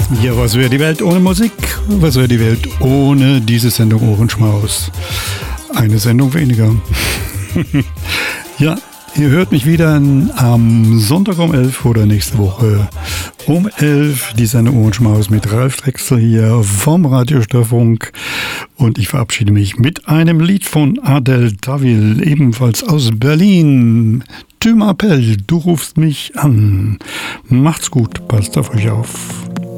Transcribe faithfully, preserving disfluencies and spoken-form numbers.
Ja, was wäre die Welt ohne Musik? Was wäre die Welt ohne diese Sendung Ohrenschmaus? Eine Sendung weniger. Ja, ihr hört mich wieder am Sonntag um elf oder nächste Woche um elf. Die Sendung Ohrenschmaus mit Ralf Drechsel hier vom Radiostörfunk. Und ich verabschiede mich mit einem Lied von Adel Tawil, ebenfalls aus Berlin. Tu m'appelles, du rufst mich an. Macht's gut, passt auf euch auf.